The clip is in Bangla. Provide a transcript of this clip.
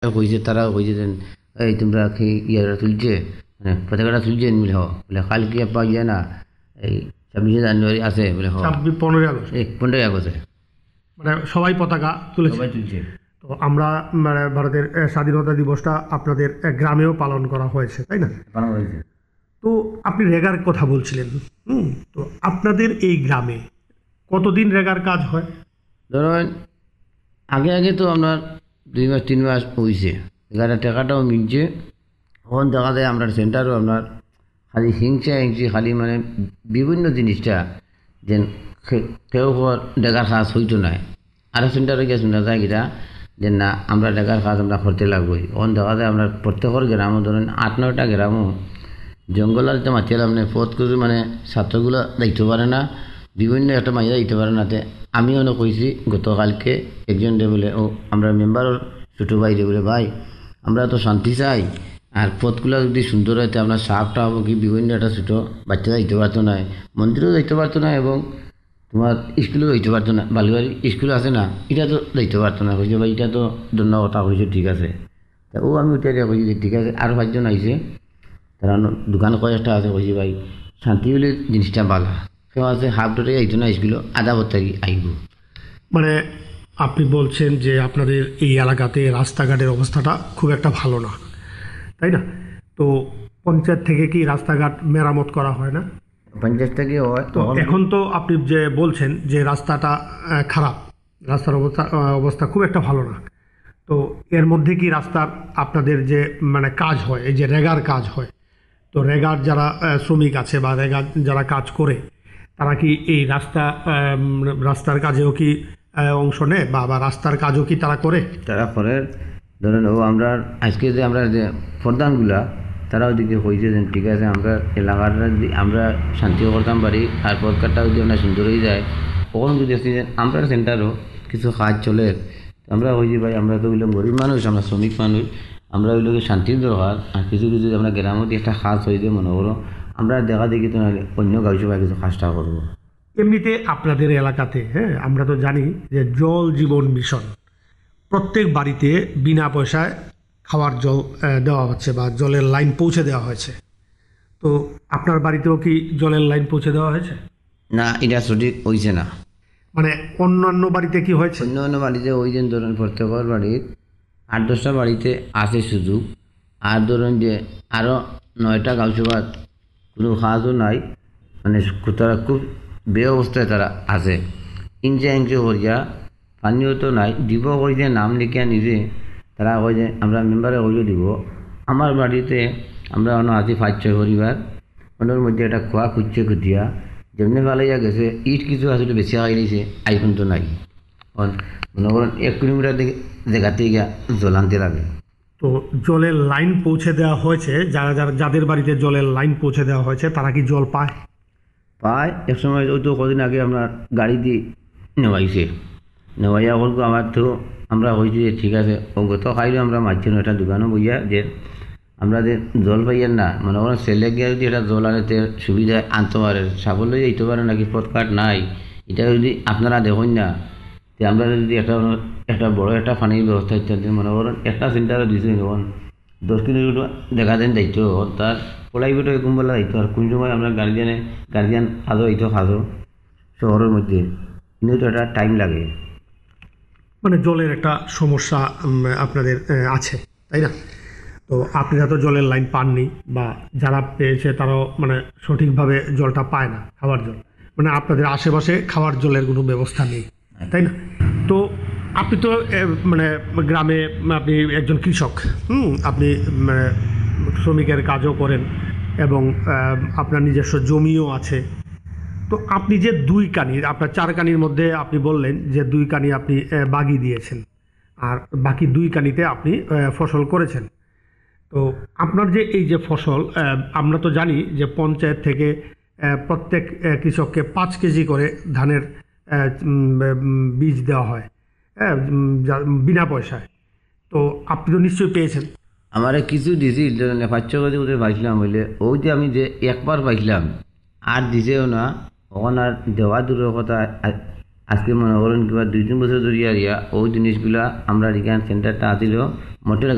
কইছে তারা কইছে যে এই তোমরা কি ইয়ারা তুলছে মানে পতাকাটা তুলছে বলে বলে কালকে পাওয়া যায় না এই 26 জানুয়ারি আছে বলে 15 আগস্ট 15 আগস্টে মানে সবাই পতাকা তুলেছে। সবাই তুলছে। তো আমরা মানে ভারতের স্বাধীনতা দিবসটা আপনাদের গ্রামেও পালন করা হয়েছে, তাই না? পালন হয়েছে। তো আপনি রেগার কথা বলছিলেন, তো আপনাদের এই গ্রামে কতদিন রেগার কাজ হয়? ধরেন আগে আগে তো আপনার 2 মাস 3 মাস হয়েছে, এখানে টাকাটাও মিলছে। এখন দেখা যায় আমরা সেন্টারও আপনার খালি হিংসা খালি মানে বিভিন্ন জিনিসটা যে কেউ ডেকার কাজ হইতো নাই, আরও সেন্টারে গিয়ে শোনা যায় কিনা যে না আমরা ডেকার কাজ আমরা করতে লাগবই। এখন দেখা যায় আমরা প্রত্যেকের গ্রামও ধরেন 8-9টা গ্রামও জঙ্গলের যে মাতিয়াল আপনি পথ করে মানে ছাত্রগুলো যাইতে পারে না, বিভিন্ন একটা মাইয়া যাইতে পারে না। আমি অনেক কইছি গতকালকে একজন বলে ও আমরা মেম্বারের ছোটো ভাই বলে ভাই আমরা তো শান্তি চাই, আর পথগুলো যদি সুন্দর হয় আমরা সাপটা হবো কি বিভিন্ন একটা ছোটো বাচ্চা যাইতে পারতো না, মন্দিরেও যাইতে পারতো না এবং তোমার স্কুলেও যাইতে পারতো না, বালিবাড়ি স্কুল আছে না এটা তো যাইতে পারতো না। কইছে ভাই এটা তো ধন্য কথা কইছে, ঠিক আছে। তা ও আমি উঠে দিয়ে কইছি যে ঠিক আছে। আরও 5জন আইছে, তারা দোকান কয়েকটা আছে, কইছি ভাই শান্তি বলে জিনিসটা বালা কেউ আছে হাফ ডোরে যাইতো না স্কুল, আধা ভর্তি আইব। মানে আপনি বলছেন যে আপনাদের এই এলাকাতে রাস্তাঘাটের অবস্থাটা খুব একটা ভালো না, তাই না? তো পঞ্চায়েত থেকে কি রাস্তাঘাট মেরামত করা হয় না? পঞ্চায়েত থেকে হয় তো এখন তো আপনি যে বলছেন যে রাস্তাটা খারাপ, রাস্তার অবস্থা খুব একটা ভালো না। তো এর মধ্যে কি রাস্তার আপনাদের যে মানে কাজ হয়, এই যে রেগার কাজ হয়, তো রেগার যারা শ্রমিক আছে বা রেগার যারা কাজ করে তারা কি এই রাস্তার কাজেও কি অংশ নেয় বা রাস্তার কাজও কি তারা করে? তারা করে। ধরেন ও আমরা আজকে যে আমরা যে প্রধানগুলা তারা ওদিকে কইছে যে ঠিক আছে আমরা এলাকাটা যদি আমরা শান্তিও করতাম পারি আর পথঘাটটা যদি আমরা সুন্দর হয়ে যায়, তখন যদি আসি যে আমরা সেন্টারও কিছু কাজ চলে, আমরা কইছি ভাই আমরা তো হইলাম গরিব মানুষ, আমরা শ্রমিক মানুষ, আমরা ওইগুলোকে শান্তির দরকার। আর কিছু কিছু আমরা গ্রামে একটা কাজ হয়ে যায় মনে করো আমরা দেখা দেখি তো নাহলে অন্য গাঁও সবাই কিছু কাজটা করবো। এমনিতে আপনাদের এলাকাতে আমরা তো জানি যে জল জীবন মিশন প্রত্যেক বাড়িতে বিনা পয়সায় খাওয়ার জল দেওয়া হচ্ছে বা জলের লাইন পৌঁছে দেওয়া হয়েছে। তো আপনার বাড়িতেও কি জলের লাইন পৌঁছে দেওয়া হয়েছে? না, এটা সঠিক হয়েছে না। মানে অন্যান্য বাড়িতে কি হয়েছে? অন্য অন্য বাড়িতে ওই যে ধরুন প্রত্যেকের বাড়ির 8-10টা বাড়িতে আছে সুযোগ, আর ধরুন যে আরও 9টা গাঁও সভার কোনো কাজও নাই, মানে তারা খুব বে অবস্থায় তারা আছে। ইঞ্চে করিয়া পানীয় তো নাই, দিব করিয়া নাম লিখিয়া নিজে তারা কয় যে আমরা মেম্বারে করিয়ে দিব। আমার বাড়িতে আমরা আছি 5-6 পরিবার, ওনার মধ্যে একটা খোয়া খুঁজছে খুঁজিয়া যেমনি ভালাইয়া গেছে ইট কিছু আসলে বেশি খাই নিয়েছে, আইফোন তো নাই। মনে করেন 1 কিলোমিটার দিকে জায়গাতে গিয়া জল আনতে লাগে। তো জলের লাইন পৌঁছে দেওয়া হয়েছে, যাদের বাড়িতে জলের লাইন পৌঁছে দেওয়া হয়েছে তারা কি জল পায়? পায়। এক সময় ওই তো কদিন আগে আমরা গাড়ি দিয়ে নেওয়াইয়া বলবো আমার তো আমরা হয়েছি যে ঠিক আছে ও গত খাইলে আমরা মাঝখানে একটা দোকানও বইয়া যে আমরা যে জল পাইয়ার না মনে করেন ছেলে গিয়ে যদি এটা জল আনতে সুবিধায় আনতে পারে, সাফল্য যেতে পারে নাকি পথঘাট নাই, এটা যদি আপনারা দেখুন না যে আমরা যদি একটা বড় একটা পানির ব্যবস্থা ইত্যাদি মনে করেন একটা সেন্টারও দিয়েছে যখন 10 কিলোমিটার দেখা দেন দায়িত্ব তার প্রাইভেটও এরকম বলে দায়িত্ব। আর কোন সময় আমরা গার্জিয়ান খাজো এইতো খাজো শহরের মধ্যে কিন্তু তো একটা টাইম লাগে। মানে জলের একটা সমস্যা আপনাদের আছে, তাই না? তো আপনারা তো জলের লাইন পাননি বা যারা পেয়েছে তারাও মানে সঠিকভাবে জলটা পায় না, খাওয়ার জল। মানে আপনাদের আশেপাশে খাওয়ার জলের কোনো ব্যবস্থা নেই, তাই না? তো আপনি তো মানে গ্রামে আপনি একজন কৃষক, আপনি মানে শ্রমিকের কাজও করেন এবং আপনার নিজস্ব জমিও আছে। তো আপনি যে 2 কানি, আপনার 4 কানির মধ্যে আপনি বললেন যে 2 কানি আপনি বাগি দিয়েছেন আর বাকি 2 কানিতে আপনি ফসল করেছেন। তো আপনার যে এই যে ফসল, আমরা তো জানি যে পঞ্চায়েত থেকে প্রত্যেক কৃষককে 5 কেজি করে ধানের বীজ দেওয়া হয়, বিনা পয়সায়। তো আপনি তো নিশ্চয়ই পেয়েছেন। আমার কিছু দিছি 5-6 কেজি করে পাইছিলাম বলে ওই যে আমি যে একবার পাইছিলাম আর দিছেও না, তখন আর দেওয়া দূরের কথা। আজকে মনে করেন কিংবা 2-3 বছর ধরিয়া ওই জিনিসগুলা আমরা এখানে সেন্টারটা আসিল মোটের